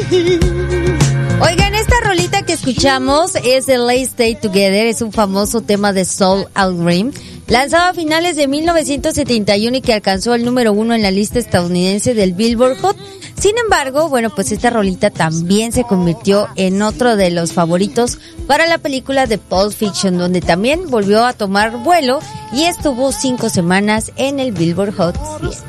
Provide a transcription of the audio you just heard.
Oigan, esta rolita que escuchamos es The Let's Stay Together, es un famoso tema de Soul Algreen, lanzado a finales de 1971 y que alcanzó el número 1 en la lista estadounidense del Billboard Hot. Sin embargo, bueno, pues esta rolita también se convirtió en otro de los favoritos para la película de Pulp Fiction, donde también volvió a tomar vuelo y estuvo 5 semanas en el Billboard Hot 100.